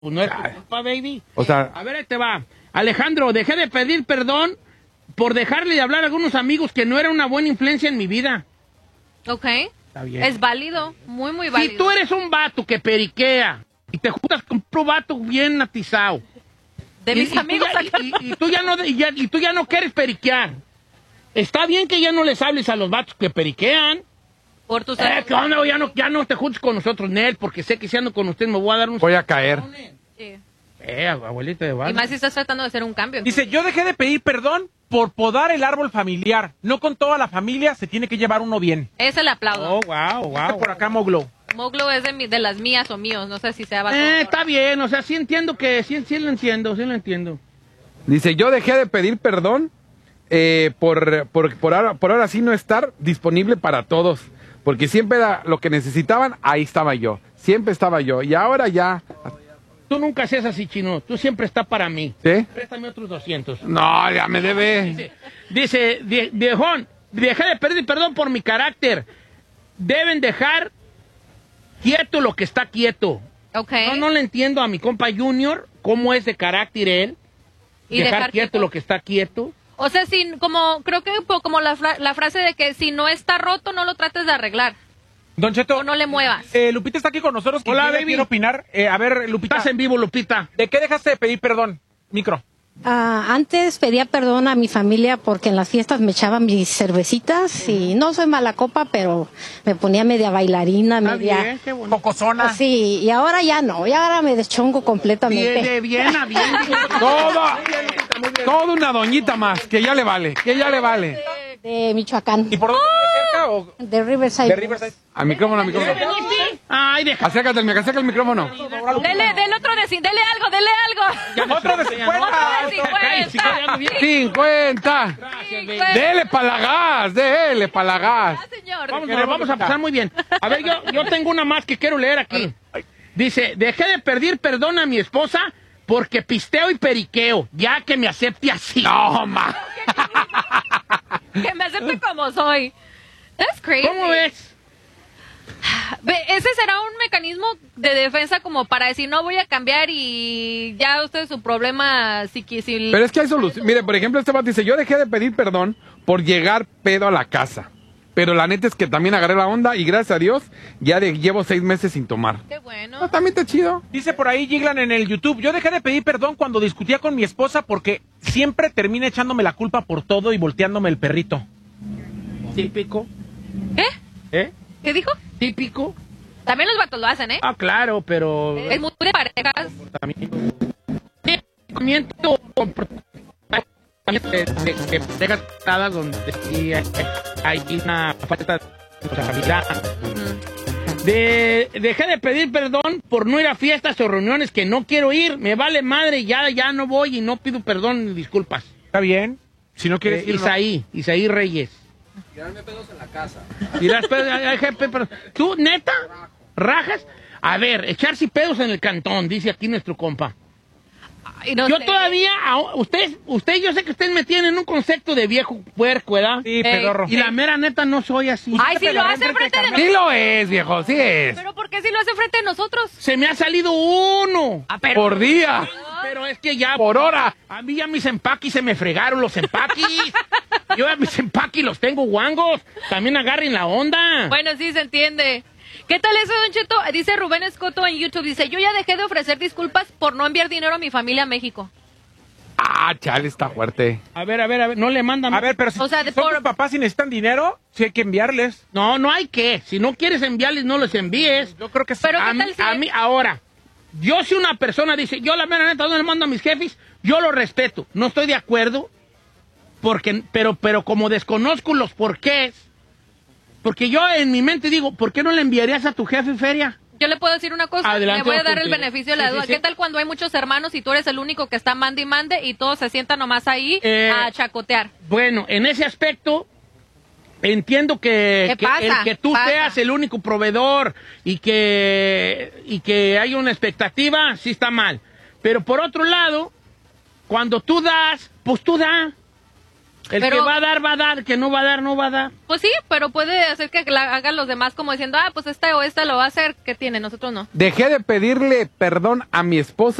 Pues no es tu culpa, baby. O sea... A ver, ahí te va. Alejandro, dejé de pedir perdón por dejarle de hablar a algunos amigos que no era una buena influencia en mi vida. Ok. Está bien. Es válido, muy, muy válido. Si tú eres un vato que periquea y te juntas con un vato bien atizado. De mis amigos acá. Y tú ya no quieres periquear. Está bien que ya no les hables a los vatos que periquean. Por tus ¿Qué onda? Ya no te juntes con nosotros, Nel, porque sé que si ando con usted me voy a dar un... Voy a caer. Sí. Abuelita de Y Val. más si estás tratando de hacer un cambio. Dice, yo dejé de pedir perdón por podar el árbol familiar. No con toda la familia se tiene que llevar uno bien. Ese le aplaudo. Oh, wow. Dice por acá Moglo. Moglo es de las mías o míos, no sé si sea vato. Está bien, o sea, sí entiendo que... Sí lo entiendo. Dice, yo dejé de pedir perdón por ahora sí no estar disponible para todos. Porque siempre era lo que necesitaban, ahí estaba yo. Siempre estaba yo. Y ahora ya... Tú nunca seas así, Chino. Tú siempre estás para mí. ¿Sí? Préstame otros 200. No, ya me debe. Dice, viejón, dejé de pedir perdón por mi carácter. Deben dejar quieto lo que está quieto. Ok. No le entiendo a mi compa Junior cómo es de carácter él. Y dejar quieto lo que está quieto. O sea, creo que como la frase de que si no está roto, no lo trates de arreglar. Don Cheto. O no le muevas. Lupita está aquí con nosotros. Hola, baby. Quiere opinar. A ver, Lupita. Estás en vivo, Lupita. ¿De qué dejaste de pedir perdón? Micro. Antes pedía perdón a mi familia porque en las fiestas me echaban mis cervecitas y no soy mala copa, pero me ponía media bailarina, Está media... bien, qué bonito. Cocosona. Sí, y ahora ya no, y ahora me deschongo completamente. Bien. Toda una doñita más, que ya le vale. De Michoacán, ¿Y por dónde vive cerca? ¿O de Riverside. de Riverside? Al micrófono. Ay, deja. Acércate el micrófono. Dele otro dele algo. Otro de 50. Otro de 50. 50. Gracias, baby. Dele para la gas. Ah, señor. Vamos a pasar muy bien. A ver, yo tengo una más que quiero leer aquí. Dice, dejé de pedir perdón a mi esposa porque pisteo y periqueo, ya que me acepte así. No, ma. Que me acepte como soy. That's crazy. ¿Cómo ves? Ese será un mecanismo de defensa como para decir no voy a cambiar y ya usted su problema si Pero es que hay solución. Mire, por ejemplo, este vato dice, yo dejé de pedir perdón por llegar pedo a la casa. Pero la neta es que también agarré la onda y gracias a Dios ya llevo 6 meses sin tomar. Qué bueno. No, también está chido. Dice por ahí Giglan en el YouTube, yo dejé de pedir perdón cuando discutía con mi esposa porque siempre termina echándome la culpa por todo y volteándome el perrito. Típico. ¿Qué dijo? Típico. También los vatos lo hacen, ¿eh? Ah, claro, pero... Es muy de parejas. Comportamiento de parejas tratadas donde sí hay una falta de responsabilidad. Dejé de pedir perdón por no ir a fiestas o reuniones que no quiero ir. Me vale madre, ya no voy y no pido perdón ni disculpas. ¿Está bien? Si no quieres ir, Isaí Reyes. Tirarme pedos en la casa. ¿Tú, neta? ¿Rajas? A ver, echarse pedos en el cantón, dice aquí nuestro compa. Ay, no Yo sé. todavía, yo sé que ustedes me tienen un concepto de viejo puerco, ¿verdad? Sí, pedorro. Y la mera neta no soy así. Ay, si lo hace frente de Sí nosotros. lo es, viejo, sí es. Pero ¿por qué si lo hace frente de nosotros? Se me ha salido uno. Por día. Pero es que ya... Por hora. A mí ya mis empaquis se me fregaron los empaquis. Yo ya mis empaquis los tengo guangos. También agarren la onda. Bueno, sí, se entiende. ¿Qué tal eso, Don Cheto? Dice Rubén Escoto en YouTube, dice, yo ya dejé de ofrecer disculpas por no enviar dinero a mi familia a México. Ah, chale, está fuerte. A ver, no le mandan... A ver, pero si O sea, son tus papás y necesitan dinero, sí hay que enviarles. No hay que. Si no quieres enviarles, no los envíes. Yo creo que sí. Pero ¿qué A tal si... mí, ahora, yo si una persona dice, yo la mera neta no le mando a mis jefes, yo lo respeto. No estoy de acuerdo, pero como desconozco los porqués, porque yo en mi mente digo, ¿por qué no le enviarías a tu jefe feria? Yo le puedo decir una cosa, Adelante, le voy a dar el porque- beneficio de la sí, duda. sí. ¿Qué tal cuando hay muchos hermanos y tú eres el único que está mande y mande y todos se sientan nomás ahí a chacotear? Bueno, en ese aspecto entiendo que pasa? que tú Pasa. seas el único proveedor y que hay una expectativa, sí está mal. Pero por otro lado, cuando tú das, pues tú da. El Pero- que va a dar, el que no va a dar, no va a dar. Pues sí, pero puede hacer que la hagan los demás como diciendo, pues esta o esta lo va a hacer, ¿qué tiene? Nosotros no. Dejé de pedirle perdón a mi esposa